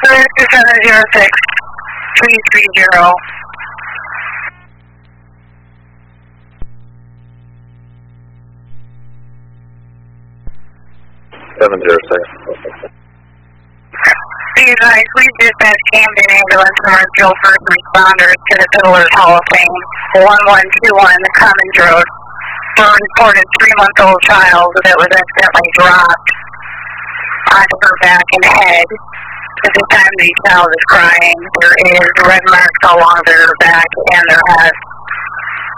706 330. 706. Be advised, we dispatched Camden Ambulance from our Joe first responders to the Fiddler's Hall of Fame, 1121 Commons Road, for a reported 3-month-old child that was accidentally dropped onto her back and head. At the time the child is crying, there is red marks all along their back and their head.